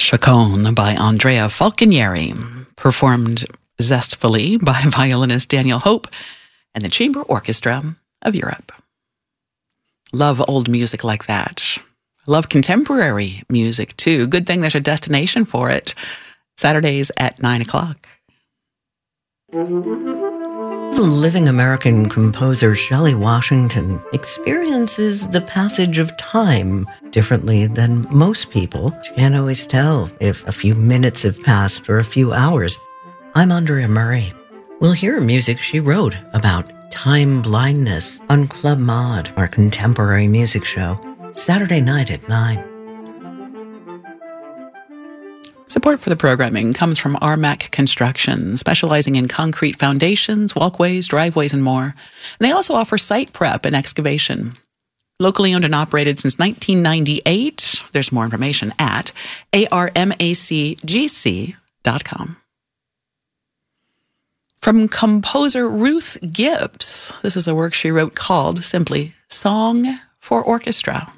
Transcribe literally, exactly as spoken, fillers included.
Chaconne by Andrea Falconieri, performed zestfully by violinist Daniel Hope and the Chamber Orchestra of Europe. Love old music like that. Love contemporary music, too. Good thing there's a destination for it. Saturdays at nine o'clock. The living American composer Shelley Washington experiences the passage of time differently than most people. She can't always tell if a few minutes have passed or a few hours. I'm Andrea Murray. We'll hear music she wrote about time blindness on Club Mod, our contemporary music show, Saturday night at nine. Support for the programming comes from R M A C Construction, specializing in concrete foundations, walkways, driveways, and more. And they also offer site prep and excavation. Locally owned and operated since nineteen ninety-eight. There's more information at A R M A C G C dot com. From composer Ruth Gibbs, this is a work she wrote called simply Song for Orchestra.